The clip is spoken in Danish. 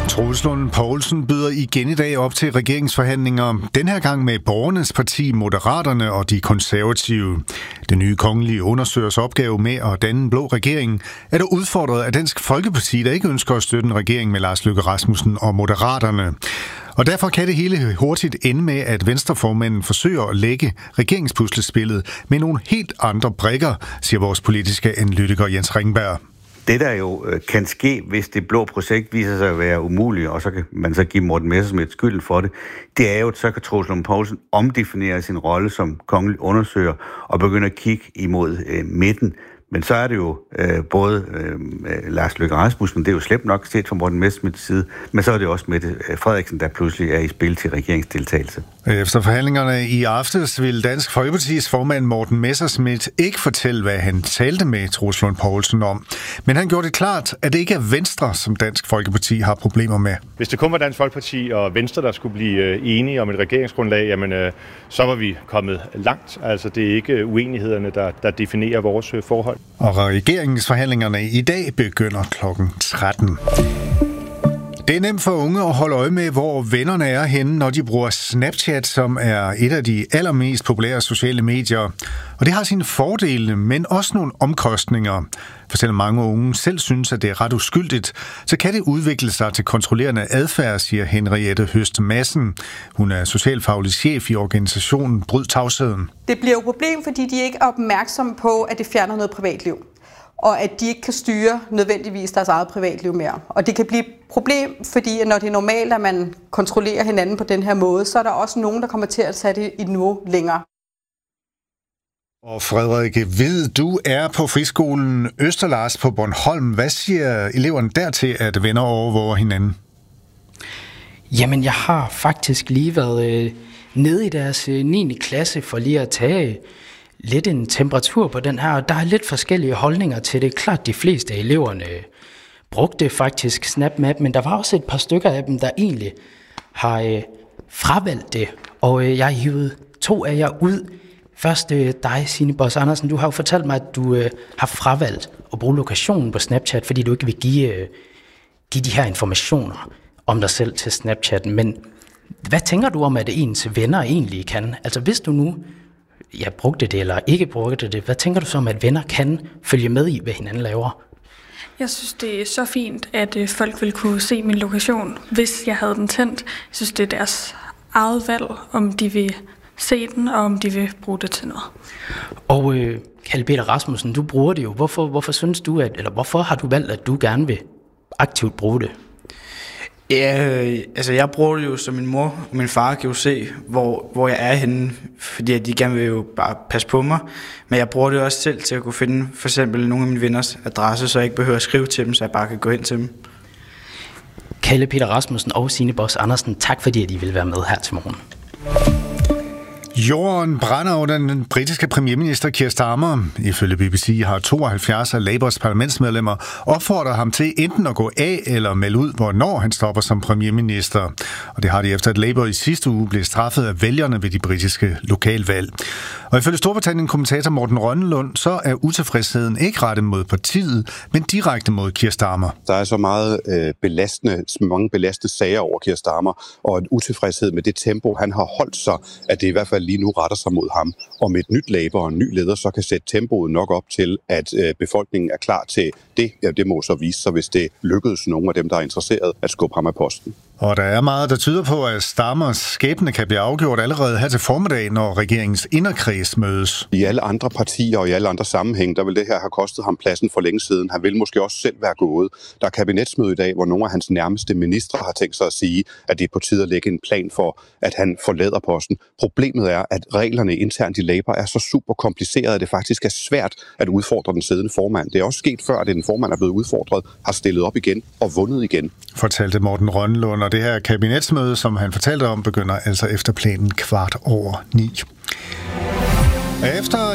Troels Lund Poulsen byder igen i dag op til regeringsforhandlinger. Den her gang med Borgernes Parti, Moderaterne og de konservative. Den nye kongelige undersøgers opgave med at danne en blå regering er der udfordret af Dansk Folkeparti, der ikke ønsker at støtte en regering med Lars Løkke Rasmussen og Moderaterne. Og derfor kan det hele hurtigt ende med, at Venstreformanden forsøger at lægge regeringspuslespillet med nogle helt andre brikker, siger vores politiske analytiker Jens Ringberg. Det, der jo kan ske, hvis det blå projekt viser sig at være umuligt, og så kan man så give Morten Messerschmidt skylden for det, det er jo, at så kan Troels Lund Poulsen omdefinere sin rolle som kongelig undersøger og begynde at kigge imod midten. Men så er det jo både Lars Løkke Rasmussen, det er jo slemt nok set fra Morten Messerschmidts side, men så er det også Mette Frederiksen, der pludselig er i spil til regeringsdeltagelse. Efter forhandlingerne i aftes vil Dansk Folkepartis formand Morten Messerschmidt ikke fortælle, hvad han talte med Troels Lund Poulsen om. Men han gjorde det klart, at det ikke er Venstre, som Dansk Folkeparti har problemer med. Hvis det kun var Dansk Folkeparti og Venstre, der skulle blive enige om et regeringsgrundlag, jamen, så var vi kommet langt. Altså, det er ikke uenighederne, der definerer vores forhold. Og regeringsforhandlingerne i dag begynder klokken 13. Det er nemt for unge at holde øje med, hvor vennerne er henne, når de bruger Snapchat, som er et af de allermest populære sociale medier. Og det har sine fordele, men også nogle omkostninger. For selvom mange unge selv synes, at det er ret uskyldigt, så kan det udvikle sig til kontrollerende adfærd, siger Henriette Høst Madsen. Hun er socialfaglig chef i organisationen Bryd Tavsheden. Det bliver jo et problem, fordi de ikke er opmærksomme på, at det fjerner noget privatliv. Og at de ikke kan styre nødvendigvis deres eget privatliv mere. Og det kan blive et problem, fordi når det er normalt, at man kontrollerer hinanden på den her måde, så er der også nogen, der kommer til at sætte det i et niveau længere. Og Frederik Hvid, du er på friskolen Østerlars på Bornholm. Hvad siger eleverne dertil, at venner overvåger hinanden? Jamen, jeg har faktisk lige været nede i deres 9. klasse for lige at tage lidt en temperatur på den her, og der er lidt forskellige holdninger til det. Klart, de fleste af eleverne brugte faktisk SnapMap, men der var også et par stykker af dem, der egentlig har fravalgt det, og jeg har hivet 2 af jer ud. Først dig, Signe Boss Andersen, du har jo fortalt mig, at du har fravalgt at bruge lokationen på Snapchat, fordi du ikke vil give de her informationer om dig selv til Snapchatten. Men hvad tænker du om, at ens venner egentlig kan? Altså hvis du nu brugte det eller ikke brugte det, hvad tænker du så om, at venner kan følge med i, hvad hinanden laver? Jeg synes, det er så fint, at folk vil kunne se min lokation, hvis jeg havde den tændt. Jeg synes, det er deres eget valg, om de vil se den, og om de vil bruge det til noget. Og Kalle Peter Rasmussen, du bruger det jo. Hvorfor synes du, hvorfor har du valgt, at du gerne vil aktivt bruge det? Ja, altså jeg bruger det jo, så min mor og min far kan jo se, hvor jeg er henne, fordi de gerne vil jo bare passe på mig. Men jeg bruger det også selv til at kunne finde for eksempel nogle af mine venners adresse, så jeg ikke behøver at skrive til dem, så jeg bare kan gå hen til dem. Kalle Peter Rasmussen og Signe Boss Andersen, tak fordi I vil være med her til morgen. Jorden brænder under den britiske premierminister Keir Starmer. Ifølge BBC har 72 af Labours parlamentsmedlemmer opfordret ham til enten at gå af eller melde ud, hvornår han stopper som premierminister. Og det har de efter, at Labour i sidste uge blev straffet af vælgerne ved de britiske lokalvalg. Og ifølge Storbritannien-kommentator Morten Rønnelund, så er utilfredsheden ikke rettet mod partiet, men direkte mod Keir Starmer. Der er så mange belastende sager over Keir Starmer, og en utilfredshed med det tempo, han har holdt sig, at det i hvert fald lige nu retter sig mod ham. Og med et nyt Labour og en ny leder, så kan sætte tempoet nok op til, at befolkningen er klar til det. Ja, det må så vise sig, hvis det lykkedes nogle af dem, der er interesseret, at skubbe ham af posten. Og der er meget, der tyder på, at Starmers skæbne kan blive afgjort allerede her til formiddag, når regeringens inderkreds mødes. I alle andre partier og i alle andre sammenhæng, der vil det her have kostet ham pladsen for længe siden. Han vil måske også selv være gået. Der er kabinetsmøde i dag, hvor nogle af hans nærmeste ministre har tænkt sig at sige, at det er på tide at lægge en plan for, at han forlader posten. Problemet er, at reglerne internt i Labour er så super komplicerede, at det faktisk er svært at udfordre den siddende formand. Det er også sket før, at en formand er blevet udfordret, har stillet op igen og vundet igen. Fortalte Morten Rønnelund, og det her kabinetsmøde, som han fortalte om, begynder altså efter planen 9:15. Efter